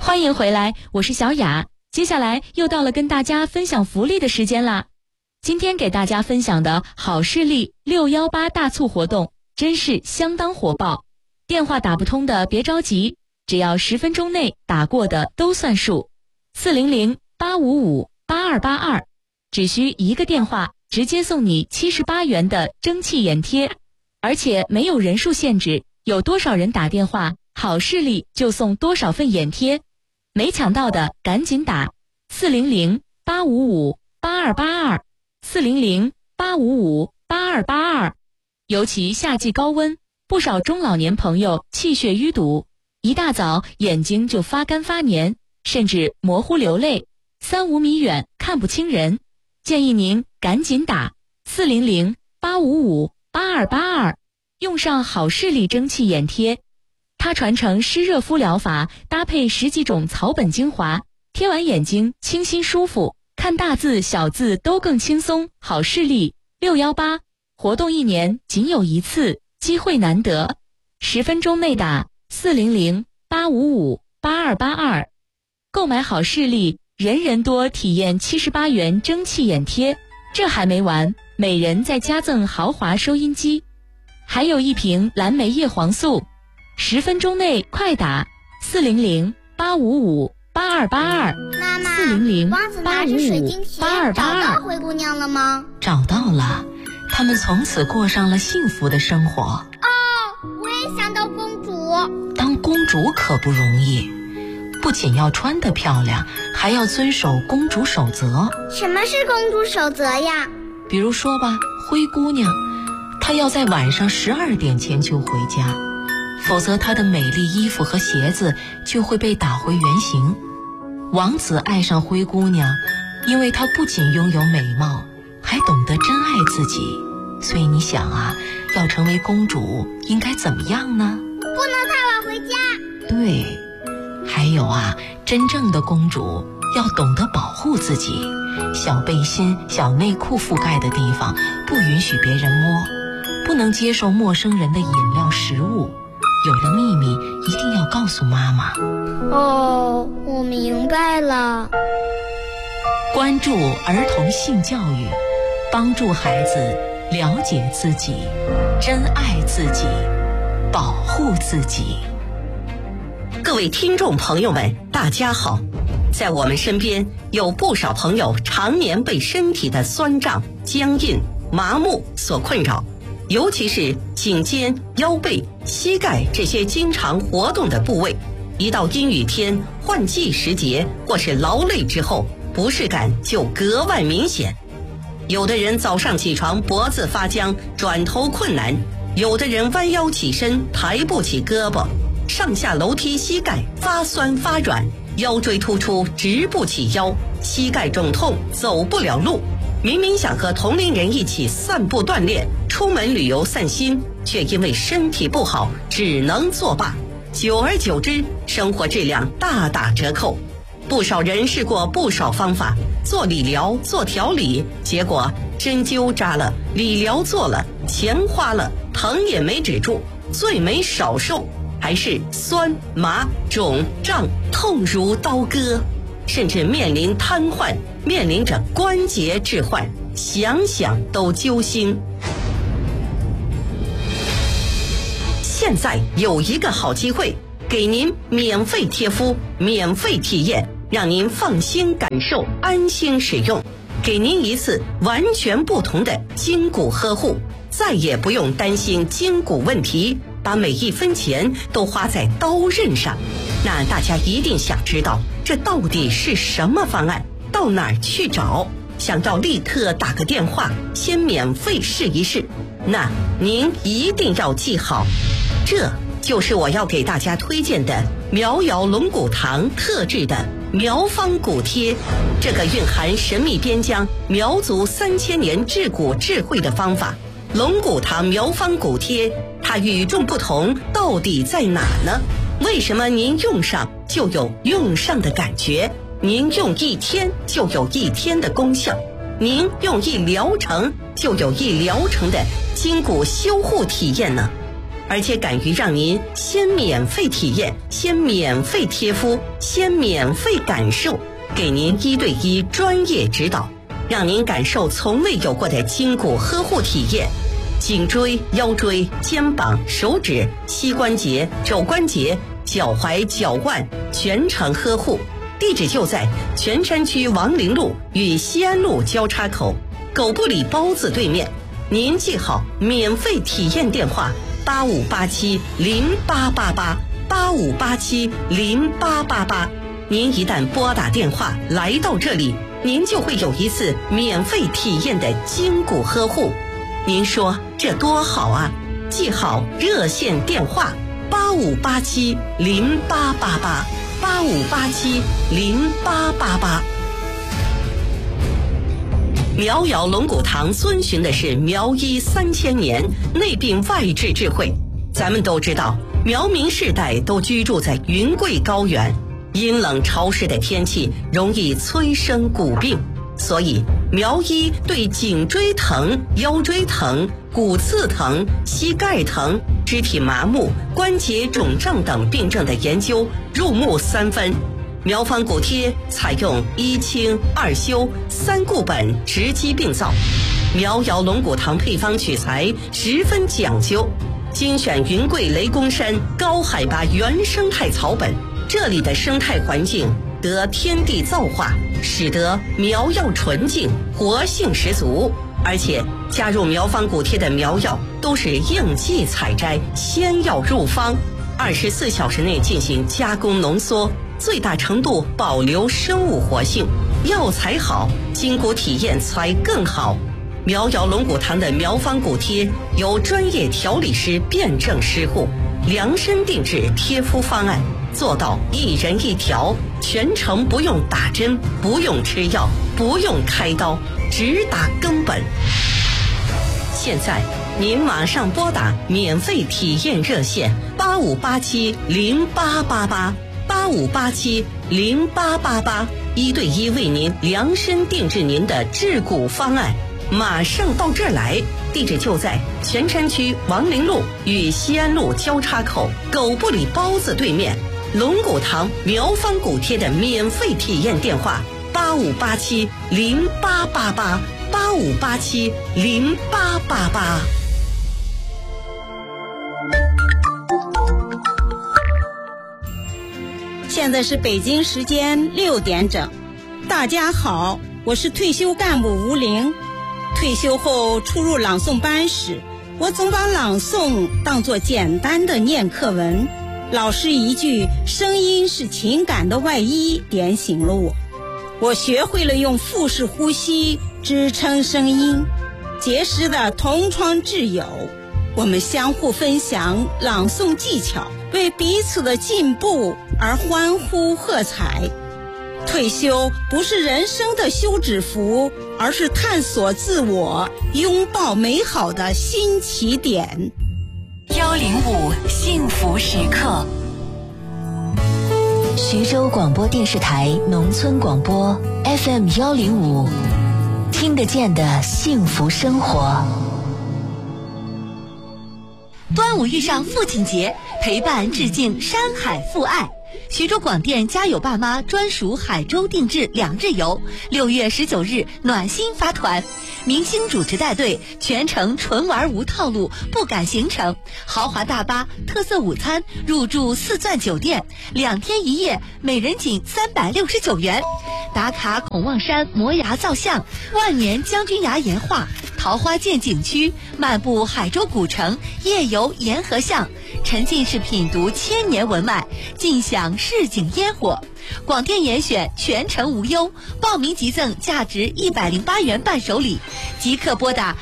欢迎回来，我是小雅。接下来又到了跟大家分享福利的时间啦。今天给大家分享的好视力618大促活动真是相当火爆，电话打不通的别着急，只要10分钟内打过的都算数。400-855-8282，只需一个电话，直接送你78元的蒸汽眼贴，而且没有人数限制，有多少人打电话，好视力就送多少份眼贴。没抢到的赶紧打400-855-8282 400-855-8282。尤其夏季高温，不少中老年朋友气血淤堵，一大早眼睛就发干发黏，甚至模糊流泪，3-5米远看不清人。建议您赶紧打400-855-8282，用上好视力蒸汽眼贴。它传承湿热敷疗法，搭配10几种草本精华，贴完眼睛清新舒服，看大字小字都更轻松。好视力618活动1年仅有1次，机会难得，10分钟内打400-855-8282。购买好视力，人人多体验78元蒸汽眼贴。这还没完，每人再加赠豪华收音机，还有1瓶蓝莓叶黄素。10分钟内快打400-855-8282。 妈妈，王子拿着水晶鞋找到灰姑娘了吗？ 找到了，他们从此过上了幸福的生活。 哦，我也想当公主。 当公主可不容易，不仅要穿得漂亮，还要遵守公主守则。 什么是公主守则呀？ 比如说吧，灰姑娘，她要在晚上12点前就回家，否则她的美丽衣服和鞋子就会被打回原形。王子爱上灰姑娘，因为她不仅拥有美貌，还懂得珍爱自己。所以你想啊，要成为公主应该怎么样呢？ 不能太晚回家。 对，还有啊，真正的公主要懂得保护自己，小背心、小内裤覆盖的地方不允许别人摸，不能接受陌生人的饮料食物，有了秘密一定要告诉妈妈。 哦，我明白了。 关注儿童性教育，帮助孩子了解自己，珍爱自己，保护自己。 各位听众朋友们，大家好。在我们身边有不少朋友常年被身体的酸胀、僵硬、麻木所困扰，尤其是颈肩、腰背、膝盖这些经常活动的部位，一到阴雨天、换季时节或是劳累之后，不适感就格外明显。有的人早上起床脖子发僵，转头困难；有的人弯腰起身抬不起胳膊，上下楼梯膝盖发酸发软，腰椎突出直不起腰，膝盖肿痛走不了路。明明想和同龄人一起散步锻炼，出门旅游散心，却因为身体不好只能作罢。久而久之，生活质量大打折扣。不少人试过不少方法，做理疗、做调理，结果针灸扎了，理疗做了，钱花了，疼也没止住，最没少受，还是酸麻肿胀痛如刀割，甚至面临瘫痪，面临着关节置换，想想都揪心。现在有一个好机会，给您免费贴敷，免费体验，让您放心感受，安心使用，给您一次完全不同的筋骨呵护，再也不用担心筋骨问题，把每一分钱都花在刀刃上。那大家一定想知道，这到底是什么方案？到哪儿去找？想要立刻打个电话，先免费试一试。那您一定要记好，这就是我要给大家推荐的苗瑶龙骨堂特制的苗方骨贴。这个蕴含神秘边疆苗族3000年治骨智慧的方法，龙骨堂苗方骨贴，它与众不同到底在哪呢？为什么您用上就有用上的感觉？您用1天就有1天的功效，您用1疗程就有1疗程的筋骨修护体验呢？ 而且敢于让您先免费体验，先免费贴敷，先免费感受，给您1对1专业指导，让您感受从未有过的筋骨呵护体验。颈椎、腰椎、肩膀、手指、膝关节、肘关节、脚踝、脚腕全程呵护。地址就在泉山区王陵路与西安路交叉口狗不理包子对面。您记好免费体验电话85870888，85870888。您一旦拨打电话来到这里，您就会有一次免费体验的筋骨呵护。您说这多好啊！记好热线电话85870888，85870888。苗瑶龙骨堂遵循的是苗医3000年内病外治智慧。咱们都知道，苗民世代都居住在云贵高原，阴冷潮湿的天气容易催生骨病，所以苗医对颈椎疼、腰椎疼、骨刺疼、膝盖疼、肢体麻木、关节肿胀等病症的研究入木3分。苗方骨贴采用1清2修3固本直击病灶，苗瑶龙骨堂配方取材十分讲究，精选云贵雷公山高海拔原生态草本，这里的生态环境得天地造化，使得苗药纯净，活性十足。而且加入苗方骨贴的苗药都是应季采摘，鲜药入方，24小时内进行加工浓缩，最大程度保留生物活性。药材好，筋骨体验才更好。苗瑶龙骨堂的苗方骨贴由专业调理师辩证施护，量身定制贴敷方案，做到一人一条，全程不用打针，不用吃药，不用开刀，直达根本。现在您马上拨打免费体验热线85870888，85870888，1对1为您量身定制您的治骨方案，马上到这儿来。地址就在泉山区王陵路与西安路交叉口狗不理包子对面。龙骨堂苗方骨贴的免费体验电话85870888，85870888。 现在是北京时间6点整。大家好，我是退休干部吴玲。退休后出入朗诵班时，我总把朗诵当作简单的念课文。老师一句声音是情感的外衣点醒了我。我学会了用腹式呼吸支撑声音，结识的同窗挚友，我们相互分享朗诵技巧，为彼此的进步而欢呼喝彩。退休不是人生的休止符，而是探索自我、拥抱美好的新起点。 105幸福时刻， 徐州广播电视台农村广播 FM 105，听得见的幸福生活。 端午遇上父亲节，陪伴致敬山海父爱。徐州广电家有爸妈专属海州定制2日游，6月19日暖心发团，明星主持带队，全程纯玩无套路，不赶行程，豪华大巴、特色午餐，入住4钻酒店，2天1夜，每人仅369元。打卡孔望山摩崖造像、万年将军崖岩画、桃花涧景区，漫步海州古城，夜游沿河巷，沉浸式品读千年文脉，尽享市井烟火。广电严选，全程无忧，报名即赠价值108元伴手礼，即刻拨打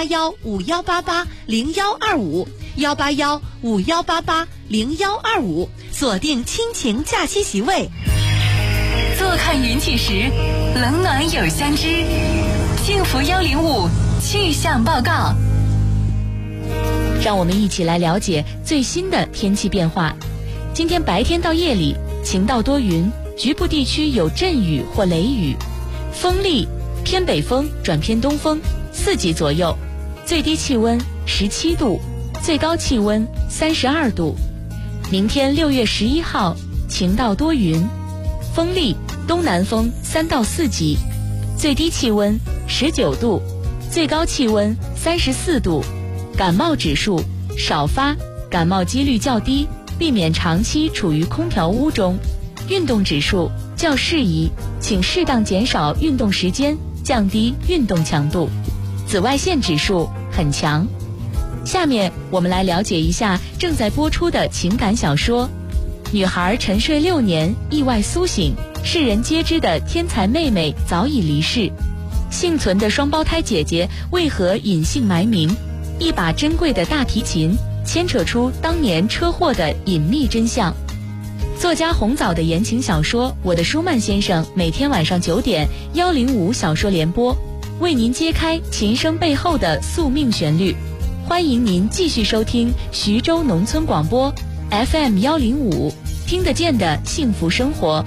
18151880125，18151880125，锁定亲情假期席位。 坐看云起时，冷暖有相知。幸福105气象报告， 让我们一起来了解最新的天气变化。今天白天到夜里晴到多云，局部地区有阵雨或雷雨，风力偏北风转偏东风，4级左右，最低气温17度， 最高气温32度。明天6月11号，晴到多云，风力东南风3到4级，最低气温19度，最高气温34度。感冒指数少发，感冒几率较低，避免长期处于空调屋中。运动指数较适宜，请适当减少运动时间，降低运动强度。紫外线指数很强。下面我们来了解一下正在播出的情感小说。女孩沉睡6年，意外苏醒，世人皆知的天才妹妹早已离世，幸存的双胞胎姐姐为何隐姓埋名？一把珍贵的大提琴牵扯出当年车祸的隐秘真相。作家红枣的言情小说《我的舒曼先生》每天晚上9点105小说联播，为您揭开琴声背后的宿命旋律。欢迎您继续收听徐州农村广播 FM 105，听得见的幸福生活。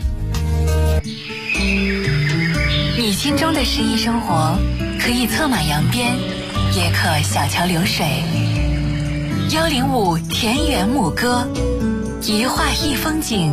你心中的诗意生活，可以策马扬鞭，也可小桥流水。105田园牧歌，一画一风景，